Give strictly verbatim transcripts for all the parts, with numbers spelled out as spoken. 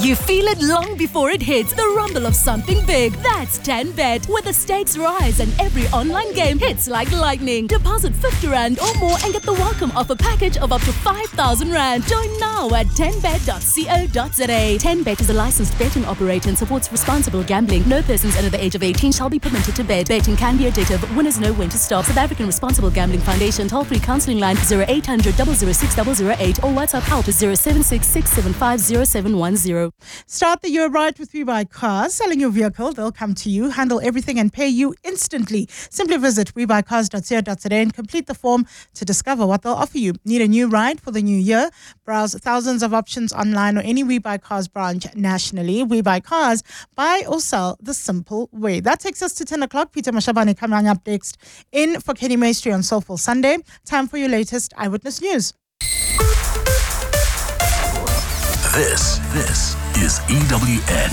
You feel it long before it hits. The rumble of something big. That's ten bet, where the stakes rise and every online game hits like lightning. Deposit fifty rand or more and get the welcome offer package of up to five thousand rand. Join now at ten bet dot co dot za. ten bet is a licensed betting operator and supports responsible gambling. No persons under the age of eighteen shall be permitted to bet. Betting can be addictive. Winners know when to stop. South African Responsible Gambling Foundation. Toll-free counselling line zero eight hundred, double oh six, double oh eight or WhatsApp help to zero seven six, six seven five, zero seven one zero. Start the year right with WeBuyCars. Selling your vehicle, they'll come to you, handle everything and pay you instantly. Simply visit we buy cars dot co dot za and complete the form to discover what they'll offer you. Need a new ride for the new year? Browse thousands of options online or any WeBuyCars branch nationally. WeBuyCars, buy or sell the simple way. That takes us to ten o'clock. Peter Mashabane coming up next in for Kenny Maestri on Soulful Sunday. Time for your latest Eyewitness News. This, this is E W N.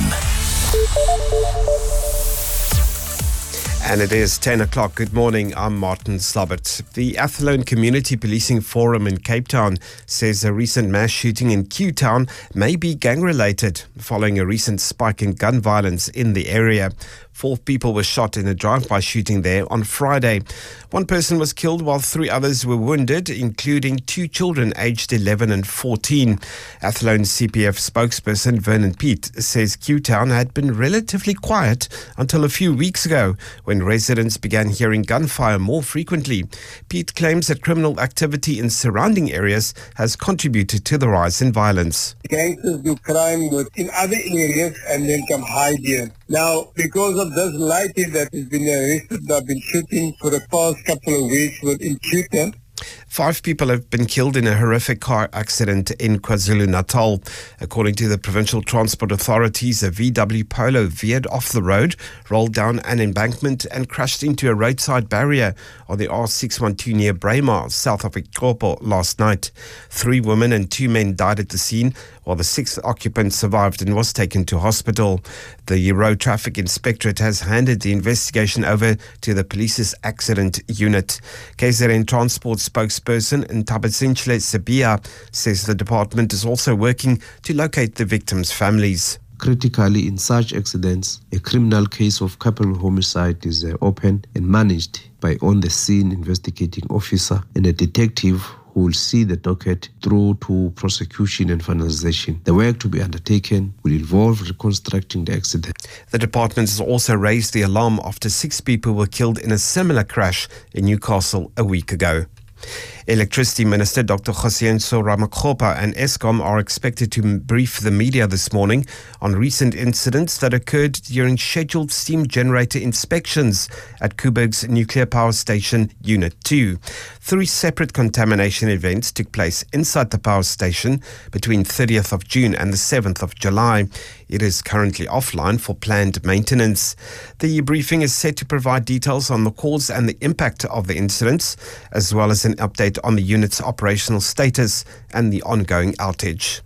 And it is ten o'clock. Good morning. I'm Martin Slobbert. The Athlone Community Policing Forum in Cape Town says a recent mass shooting in Q Town may be gang-related following a recent spike in gun violence in the area. Four people were shot in a drive-by shooting there on Friday. One person was killed while three others were wounded, including two children aged eleven and fourteen. Athlone C P F spokesperson Vernon Pete says Q Town had been relatively quiet until a few weeks ago when residents began hearing gunfire more frequently. Pete claims that criminal activity in surrounding areas has contributed to the rise in violence. Gangsters do crime in other areas and then come hide here. Now, because of this lighting that has been arrested, they've been shooting for the past couple of weeks within Q Town. Five people have been killed in a horrific car accident in KwaZulu-Natal. According to the Provincial Transport Authorities, a V W Polo veered off the road, rolled down an embankment and crashed into a roadside barrier on the R six one two near Braemar, south of Ikopo last night. Three women and two men died at the scene, while the sixth occupant survived and was taken to hospital. The Road Traffic Inspectorate has handed the investigation over to the police's accident unit. K Z N Transport spokesperson Ntabazinhle Sebia says the department is also working to locate the victims' families. Critically, in such accidents, a criminal case of culpable homicide is uh, opened and managed by on-the-scene investigating officer and a detective who will see the docket through to prosecution and finalization. The work to be undertaken will involve reconstructing the accident. The department has also raised the alarm after six people were killed in a similar crash in Newcastle a week ago. Electricity Minister Doctor Kgosientsho Ramokgopa and Eskom are expected to brief the media this morning on recent incidents that occurred during scheduled steam generator inspections at Koeberg's Nuclear Power Station Unit two. Three separate contamination events took place inside the power station between thirtieth of June and the seventh of July. It is currently offline for planned maintenance. The briefing is set to provide details on the cause and the impact of the incidents, as well as an update on the unit's operational status and the ongoing outage.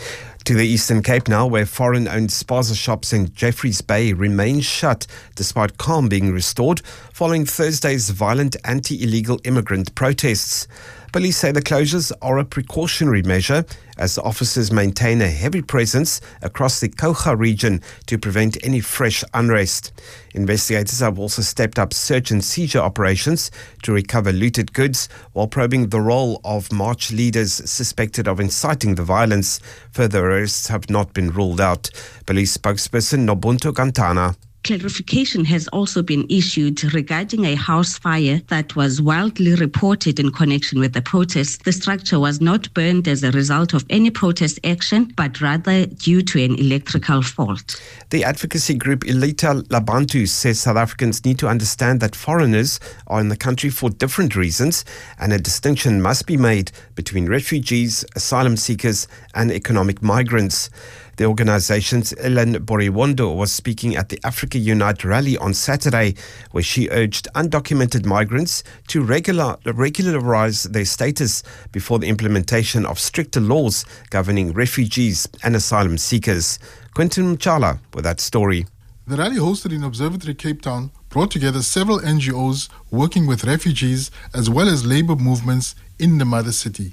To the Eastern Cape now, where foreign-owned spaza shops in Jeffreys Bay remain shut despite calm being restored following Thursday's violent anti-illegal immigrant protests. Police say the closures are a precautionary measure as officers maintain a heavy presence across the Kouga region to prevent any fresh unrest. Investigators have also stepped up search and seizure operations to recover looted goods while probing the role of march leaders suspected of inciting the violence. Further arrests have not been ruled out. Police spokesperson Nobuntu Gantana. Clarification has also been issued regarding a house fire that was widely reported in connection with the protests. The structure was not burned as a result of any protest action, but rather due to an electrical fault. The advocacy group Ilita Labantu says South Africans need to understand that foreigners are in the country for different reasons, and a distinction must be made between refugees, asylum seekers, and economic migrants. The organization's Ellen Boriwondo was speaking at the Africa Unite rally on Saturday, where she urged undocumented migrants to regular, regularize their status before the implementation of stricter laws governing refugees and asylum seekers. Quentin Mchala with that story. The rally hosted in Observatory Cape Town brought together several N G Os working with refugees as well as labor movements in the mother city.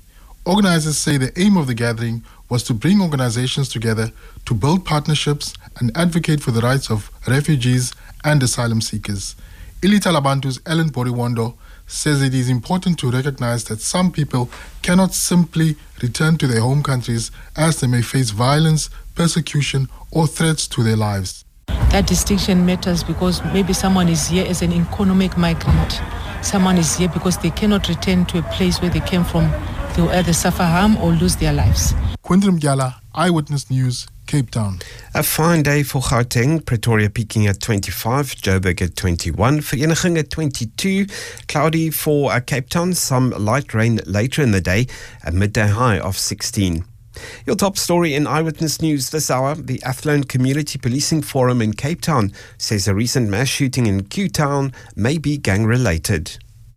Organizers say the aim of the gathering was to bring organizations together to build partnerships and advocate for the rights of refugees and asylum seekers. Ilita Labantu's Ellen Boriwondo says it is important to recognize that some people cannot simply return to their home countries as they may face violence, persecution, or threats to their lives. That distinction matters because maybe someone is here as an economic migrant. Someone is here because they cannot return to a place where they came from. They will either suffer harm or lose their lives. Quinton Mgyala, Eyewitness News, Cape Town. A fine day for Gauteng, Pretoria peaking at twenty-five, Joburg at twenty-one, Vereniging at twenty-two, cloudy for uh, Cape Town, some light rain later in the day, a midday high of sixteen. Your top story in Eyewitness News this hour, the Athlone Community Policing Forum in Cape Town says a recent mass shooting in Q Town may be gang-related.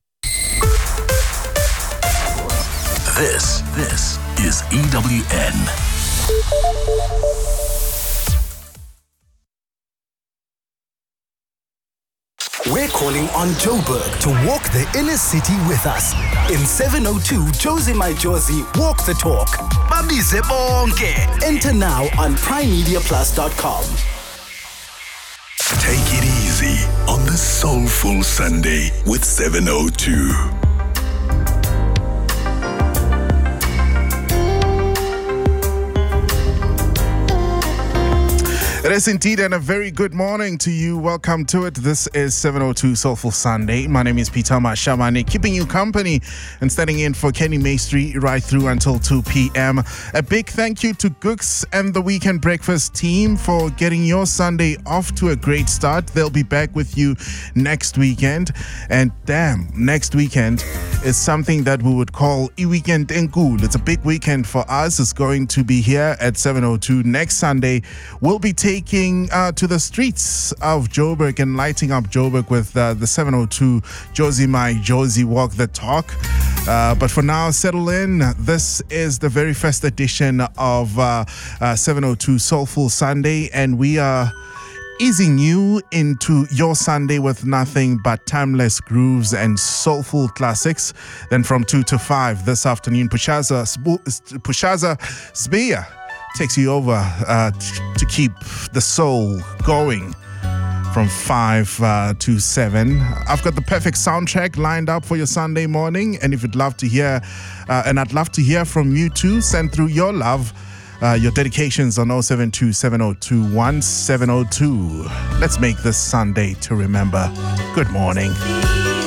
This, this is E W N. We're calling on Joburg to walk the inner city with us. In seven oh two, Josie My Josie, walk the talk. Babize bonke. Enter now on prime media plus dot com. Take it easy on the Soulful Sunday with seven oh two. It is indeed, and a very good morning to you. Welcome to it. This is seven oh two Soulful Sunday. My name is Peter Mashamane, keeping you company and standing in for Kenny Maestri right through until two p.m. A big thank you to Gooks and the Weekend Breakfast team for getting your Sunday off to a great start. They'll be back with you next weekend. And damn, next weekend is something that we would call I-Weekend Enkulu. It's a big weekend for us. It's going to be here at seven oh two next Sunday. We'll be taking Taking uh, to the streets of Joburg and lighting up Joburg with uh, the seven oh two Josie My Josie Walk the Talk. Uh, but for now, settle in. This is the very first edition of uh, uh, seven oh two Soulful Sunday, and we are easing you into your Sunday with nothing but timeless grooves and soulful classics. Then from two to five this afternoon, Pushaza Pushaza Sbia takes you over uh, t- to keep the soul going from five uh, to seven. I've got the perfect soundtrack lined up for your Sunday morning, and if you'd love to hear, uh, and I'd love to hear from you too, send through your love, uh, your dedications on oh seven two, seven oh two, one seven oh two. Let's make this Sunday to remember. Good morning.